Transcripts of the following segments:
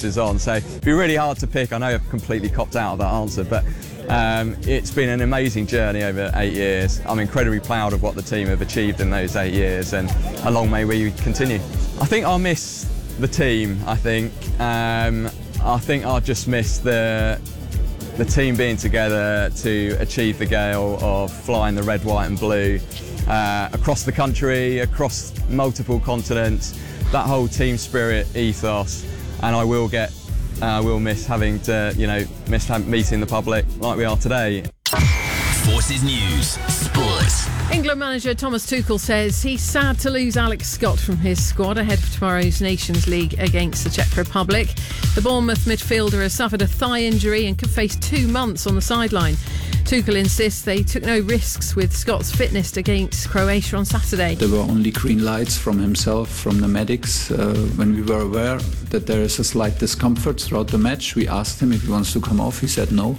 soldiers on. So it'd be really hard to pick. I know I've completely copped out of that answer, but it's been an amazing journey over 8 years. I'm incredibly proud of what the team have achieved in those 8 years, and long may we continue. I think I'll miss the team. I think I'll just miss the team being together to achieve the goal of flying the red, white and blue across the country, across multiple continents, that whole team spirit ethos. And I will miss having to, miss meeting the public like we are today. Forces News Sport. England manager Thomas Tuchel says he's sad to lose Alex Scott from his squad ahead of tomorrow's Nations League against the Czech Republic. The Bournemouth midfielder has suffered a thigh injury and could face 2 months on the sideline. Tuchel insists they took no risks with Scott's fitness against Croatia on Saturday. There were only green lights from himself, from the medics. When we were aware that there is a slight discomfort throughout the match, we asked him if he wants to come off. He said no.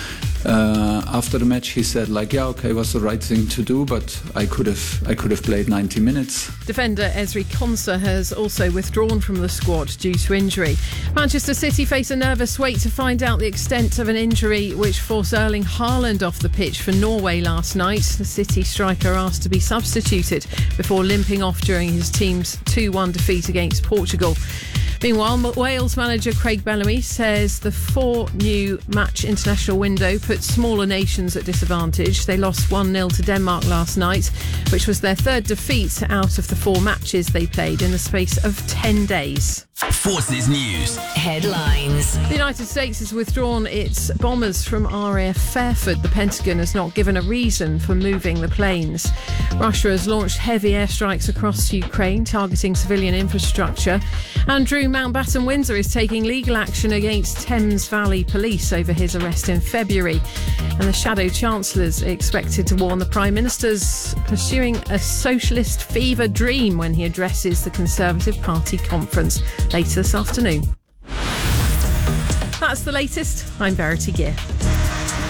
After the match he said it was the right thing to do, but I could have played 90 minutes. Defender Ezri Konsa has also withdrawn from the squad due to injury. Manchester City face a nervous wait to find out the extent of an injury which forced Erling Haaland off the pitch for Norway last night. The City striker asked to be substituted before limping off during his team's 2-1 defeat against Portugal. Meanwhile, Wales manager Craig Bellamy says the 4 new match international window puts smaller nations at disadvantage. They lost 1-0 to Denmark last night, which was their 3rd defeat out of the 4 matches they played in the space of 10 days. Forces News Headlines. The United States has withdrawn its bombers from RAF Fairford. The Pentagon has not given a reason for moving the planes. Russia has launched heavy airstrikes across Ukraine, targeting civilian infrastructure. Andrew Mountbatten Windsor is taking legal action against Thames Valley Police over his arrest in February. And the Shadow Chancellor's expected to warn the Prime Minister's pursuing a socialist fever dream when he addresses the Conservative Party conference later this afternoon. That's the latest. I'm Verity Gear.